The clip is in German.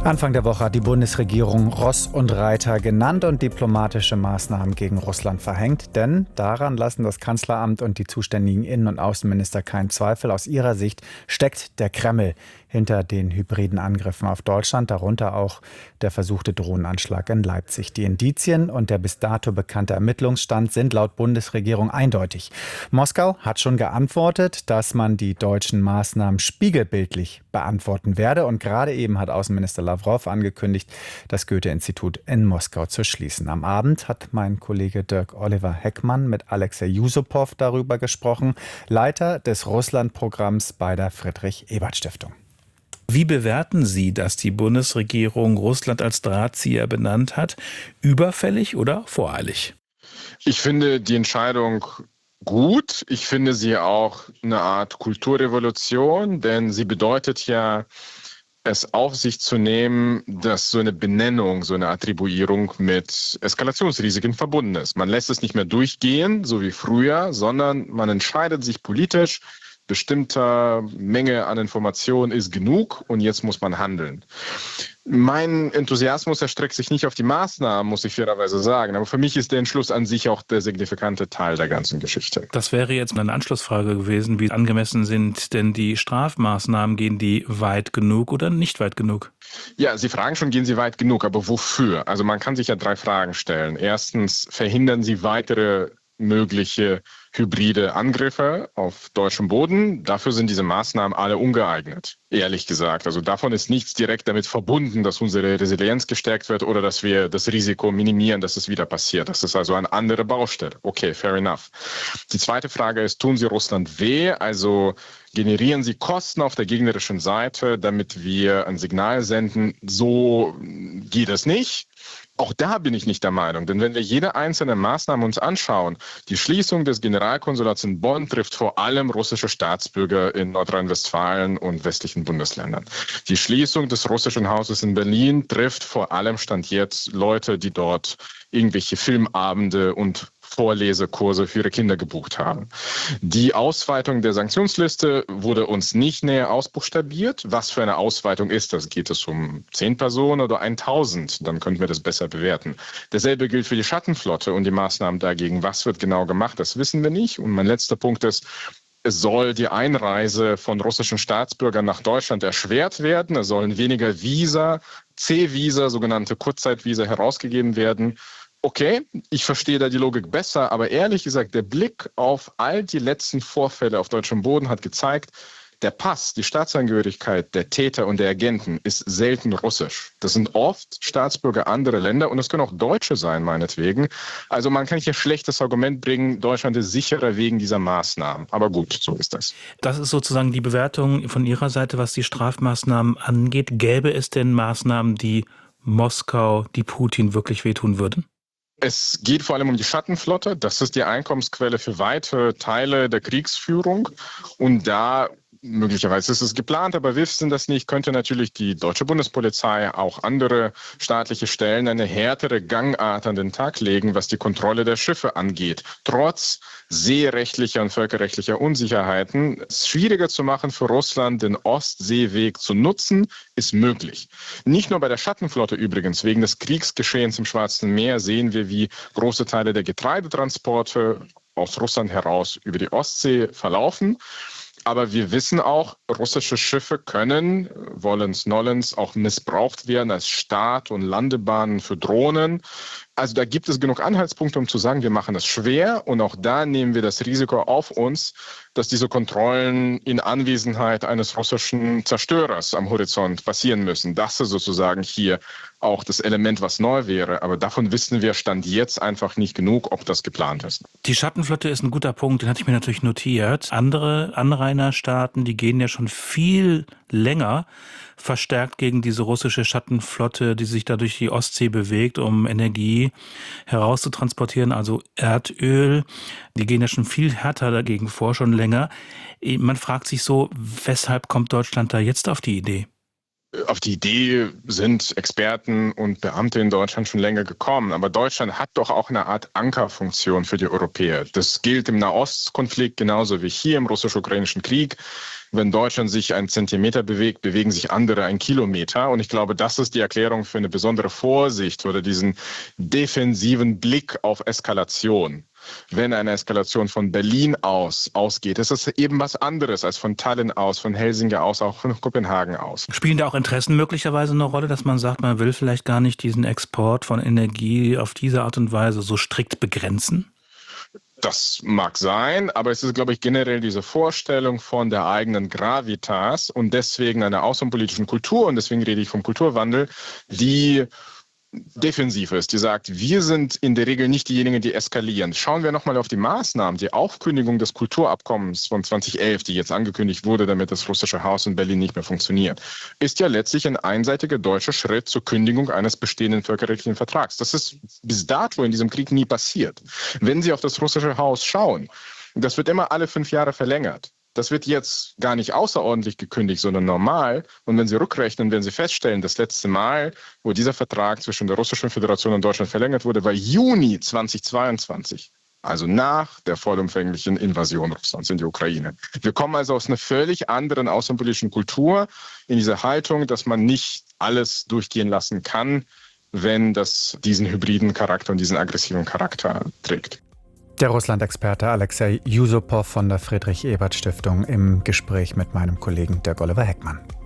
Anfang der Woche hat die Bundesregierung Ross und Reiter genannt und diplomatische Maßnahmen gegen Russland verhängt. Denn daran lassen das Kanzleramt und die zuständigen Innen- und Außenminister keinen Zweifel. Aus ihrer Sicht steckt der Kreml hinter den hybriden Angriffen auf Deutschland, darunter auch der versuchte Drohnenanschlag in Leipzig. Die Indizien und der bis dato bekannte Ermittlungsstand sind laut Bundesregierung eindeutig. Moskau hat schon geantwortet, dass man die deutschen Maßnahmen spiegelbildlich beantworten werde. Und gerade eben hat Außenminister Lavrov angekündigt, das Goethe-Institut in Moskau zu schließen. Am Abend hat mein Kollege Dirk Oliver Heckmann mit Alexei Yusupow darüber gesprochen, Leiter des Russland-Programms bei der Friedrich-Ebert-Stiftung. Wie bewerten Sie, dass die Bundesregierung Russland als Drahtzieher benannt hat? Überfällig oder voreilig? Ich finde die Entscheidung gut. Ich finde sie auch eine Art Kulturrevolution, denn sie bedeutet ja, es auf sich zu nehmen, dass so eine Benennung, so eine Attribuierung mit Eskalationsrisiken verbunden ist. Man lässt es nicht mehr durchgehen, so wie früher, sondern man entscheidet sich politisch, bestimmter Menge an Informationen ist genug und jetzt muss man handeln. Mein Enthusiasmus erstreckt sich nicht auf die Maßnahmen, muss ich fairerweise sagen. Aber für mich ist der Entschluss an sich auch der signifikante Teil der ganzen Geschichte. Das wäre jetzt eine Anschlussfrage gewesen. Wie angemessen sind denn die Strafmaßnahmen? Gehen die weit genug oder nicht weit genug? Ja, Sie fragen schon, gehen sie weit genug, aber wofür? Also man kann sich ja 3 Fragen stellen. Erstens, verhindern Sie weitere mögliche hybride Angriffe auf deutschem Boden? Dafür sind diese Maßnahmen alle ungeeignet, ehrlich gesagt. Also davon ist nichts direkt damit verbunden, dass unsere Resilienz gestärkt wird oder dass wir das Risiko minimieren, dass es wieder passiert. Das ist also eine andere Baustelle. Okay, fair enough. Die zweite Frage ist, tun Sie Russland weh? Also generieren Sie Kosten auf der gegnerischen Seite, damit wir ein Signal senden, so geht es nicht? Auch da bin ich nicht der Meinung, denn wenn wir jede einzelne Maßnahme uns anschauen, die Schließung des Generalkonsulats in Bonn trifft vor allem russische Staatsbürger in Nordrhein-Westfalen und westlichen Bundesländern. Die Schließung des russischen Hauses in Berlin trifft vor allem Stand jetzt Leute, die dort irgendwelche Filmabende und Vorlesekurse für ihre Kinder gebucht haben. Die Ausweitung der Sanktionsliste wurde uns nicht näher ausbuchstabiert. Was für eine Ausweitung ist das? Geht es um 10 Personen oder 1000? Dann könnten wir das besser bewerten. Dasselbe gilt für die Schattenflotte und die Maßnahmen dagegen. Was wird genau gemacht? Das wissen wir nicht. Und mein letzter Punkt ist, es soll die Einreise von russischen Staatsbürgern nach Deutschland erschwert werden. Es sollen weniger Visa, C-Visa, sogenannte Kurzzeitvisa herausgegeben werden. Okay, ich verstehe da die Logik besser, aber ehrlich gesagt, der Blick auf all die letzten Vorfälle auf deutschem Boden hat gezeigt, der Pass, die Staatsangehörigkeit der Täter und der Agenten ist selten russisch. Das sind oft Staatsbürger anderer Länder und es können auch Deutsche sein, meinetwegen. Also man kann hier schlechtes Argument bringen, Deutschland ist sicherer wegen dieser Maßnahmen. Aber gut, so ist das. Das ist sozusagen die Bewertung von Ihrer Seite, was die Strafmaßnahmen angeht. Gäbe es denn Maßnahmen, die Moskau, die Putin wirklich wehtun würden? Es geht vor allem um die Schattenflotte. Das ist die Einkommensquelle für weite Teile der Kriegsführung. Und da, möglicherweise ist es geplant, aber wir wissen das nicht, könnte natürlich die deutsche Bundespolizei, auch andere staatliche Stellen eine härtere Gangart an den Tag legen, was die Kontrolle der Schiffe angeht. Trotz seerechtlicher und völkerrechtlicher Unsicherheiten, es schwieriger zu machen für Russland, den Ostseeweg zu nutzen, ist möglich. Nicht nur bei der Schattenflotte übrigens. Wegen des Kriegsgeschehens im Schwarzen Meer sehen wir, wie große Teile der Getreidetransporte aus Russland heraus über die Ostsee verlaufen. Aber wir wissen auch, russische Schiffe können, wollens nollens, auch missbraucht werden als Start- und Landebahnen für Drohnen. Also da gibt es genug Anhaltspunkte, um zu sagen, wir machen es schwer. Und auch da nehmen wir das Risiko auf uns, dass diese Kontrollen in Anwesenheit eines russischen Zerstörers am Horizont passieren müssen. Das ist sozusagen hier auch das Element, was neu wäre. Aber davon wissen wir Stand jetzt einfach nicht genug, ob das geplant ist. Die Schattenflotte ist ein guter Punkt, den hatte ich mir natürlich notiert. Andere Anrainerstaaten, die gehen ja schon viel länger verstärkt gegen diese russische Schattenflotte, die sich da durch die Ostsee bewegt, um Energie herauszutransportieren, also Erdöl. Die gehen ja schon viel härter dagegen vor, schon länger. Man fragt sich so, weshalb kommt Deutschland da jetzt auf die Idee? Auf die Idee sind Experten und Beamte in Deutschland schon länger gekommen. Aber Deutschland hat doch auch eine Art Ankerfunktion für die Europäer. Das gilt im Nahostkonflikt genauso wie hier im russisch-ukrainischen Krieg. Wenn Deutschland sich 1 Zentimeter bewegt, bewegen sich andere 1 Kilometer. Und ich glaube, das ist die Erklärung für eine besondere Vorsicht oder diesen defensiven Blick auf Eskalation. Wenn eine Eskalation von Berlin ausgeht, ist es eben was anderes als von Tallinn aus, von Helsinki aus, auch von Kopenhagen aus. Spielen da auch Interessen möglicherweise eine Rolle, dass man sagt, man will vielleicht gar nicht diesen Export von Energie auf diese Art und Weise so strikt begrenzen? Das mag sein, aber es ist, glaube ich, generell diese Vorstellung von der eigenen Gravitas und deswegen einer außenpolitischen Kultur, und deswegen rede ich vom Kulturwandel, die defensiv ist, die sagt, wir sind in der Regel nicht diejenigen, die eskalieren. Schauen wir nochmal auf die Maßnahmen, die Aufkündigung des Kulturabkommens von 2011, die jetzt angekündigt wurde, damit das russische Haus in Berlin nicht mehr funktioniert, ist ja letztlich ein einseitiger deutscher Schritt zur Kündigung eines bestehenden völkerrechtlichen Vertrags. Das ist bis dato in diesem Krieg nie passiert. Wenn Sie auf das russische Haus schauen, das wird immer alle 5 Jahre verlängert. Das wird jetzt gar nicht außerordentlich gekündigt, sondern normal. Und wenn Sie rückrechnen, werden Sie feststellen, das letzte Mal, wo dieser Vertrag zwischen der Russischen Föderation und Deutschland verlängert wurde, war Juni 2022. Also nach der vollumfänglichen Invasion Russlands in die Ukraine. Wir kommen also aus einer völlig anderen außenpolitischen Kultur in dieser Haltung, dass man nicht alles durchgehen lassen kann, wenn das diesen hybriden Charakter und diesen aggressiven Charakter trägt. Der Russland-Experte Alexei Yusupow von der Friedrich-Ebert-Stiftung im Gespräch mit meinem Kollegen Dirk Oliver Heckmann.